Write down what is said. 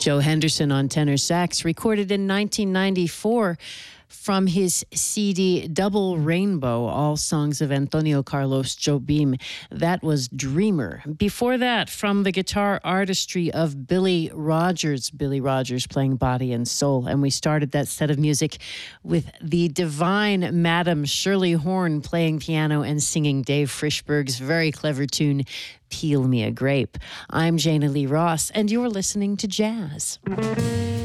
Joe Henderson on tenor sax, recorded in 1994 from his CD Double Rainbow, all songs of Antonio Carlos Jobim. That was Dreamer. Before that, from the guitar artistry of Billy Rogers playing Body and Soul. And we started that set of music with the divine Madam Shirley Horn playing piano and singing Dave Frischberg's very clever tune, Peel Me a Grape. I'm Jana Lee Ross, and you're listening to Jazz.